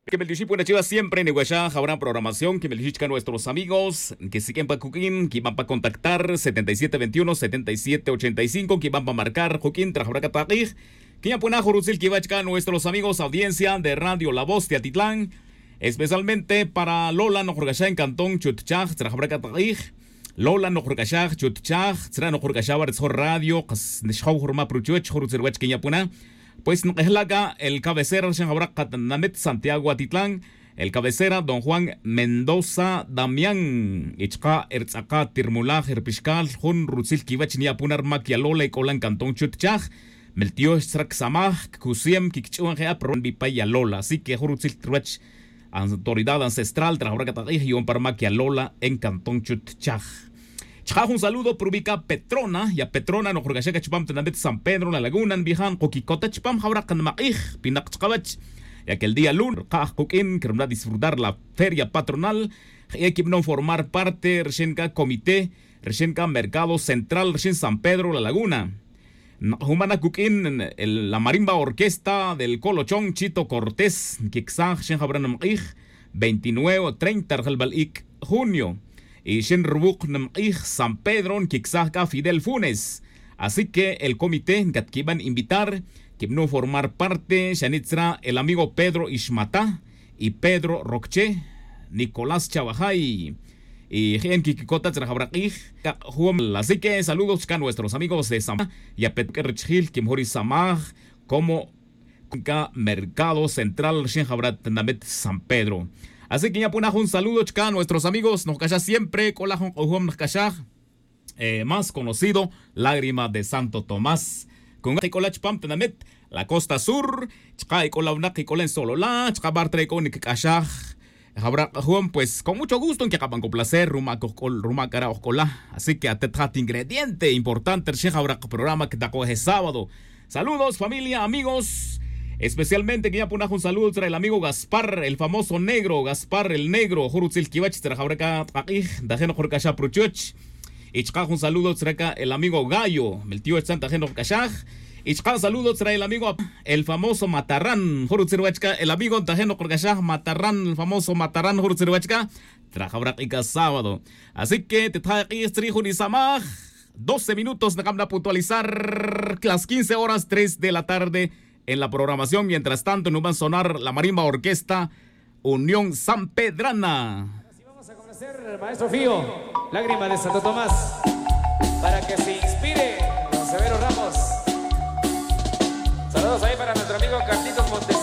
Que me dice buena chiva siempre en Iguachá habrá programación que me dice nuestros amigos que siguen para Joaquín, que van para contactar 7721-7785, que van para marcar Joaquín Trajabraca Taqij, que ya pone a Joruzil que va a nuestros amigos audiencia de Radio La Voz de Atitlán, especialmente para Lola Nojorgashá en Cantón Chutchaj Trajabraca Taqij, Lola Nojorgashá Chutchaj, Tra Nojorgashá Barzor Radio, Nishau Jorma Pruchuch, Joruzil Wach que ya pone. Pues es el cabecera Namet Santiago Atitlán, el cabecera don Juan Mendoza Damián, Ichka Erzaka Tirmula Herpishkal, Jun Rutzil Kivach Niapunar Maquialola y Colan Cantón Chutchaj, Meltio Strak Samaj, Kusiem Kikchuan Heapron Vipayalola, así que Rutzil Truach, autoridad ancestral, Trajabracataj y un par Maquialola en Cantón Chutchaj. Un saludo por ubica Petrona, y a Petrona no jorgashaga chipam tenabet San Pedro, la Laguna, Bijan, Coquicota chipam, Jabracan Maij, Pinak Chkavach, ya que el día lunes, Kajukin, que a disfrutar la feria patronal, equipo no formar parte, Reshenka Comité, Reshenka Mercado Central, Reshen San Pedro, la Laguna. Humana Kukin, la marimba orquesta del Colochón, Chito Cortés, Kixaj, Shen Jabran Maij, 29-30 junio. Y Shen Rubuk Namij San Pedro Kixaca Fidel Funes. Así que el comité que iban a invitar, que no formar parte, Shanitzra, el amigo Pedro Ishmata y Pedro Roche, Nicolás Chavajay y Gen Kikikota Trajabraquij. Así que saludos a nuestros amigos de Samaj y a Pedro Richil, Kimhori Samaj, como Mercado Central, Shen Jabrat Namet San Pedro. Así que ya ponemos un saludo a nuestros amigos, nos calla siempre, con la más conocido, Lágrima de Santo Tomás. Con la costa sur, en Solola, pues con mucho gusto en que acaban con placer, Ruma Cara Ocola. Así que a tetrat ingrediente importante, el programa que te acoge sábado. Saludos, familia, amigos. Especialmente que ya ponemos un saludo para el amigo Gaspar, el famoso negro, Gaspar el negro, Jurutzil Kivach, Trajabraca Taqij, Dajeno Jorkashah Pruchuch, Ichkaj un saludo para el amigo Gallo, el tío Santa Jeno Jorkashah, Ichkaj saludos para el amigo, el famoso Matarrán, Jurutzil Wachka, el amigo Dajeno Jorkashah, Matarrán, el famoso Matarrán, Jurutzil Wachka, Trajabraca sábado. Así que te trae Trijun y Samaj, 12 minutos, de puntualizar las 15 horas, 3 de la tarde. En la programación, mientras tanto, nos van a sonar la marimba orquesta Unión San Pedrana. Así vamos a conocer, maestro Fío, Lágrima de Santo Tomás, para que se inspire don Severo Ramos. Saludos ahí para nuestro amigo Carlitos Montes.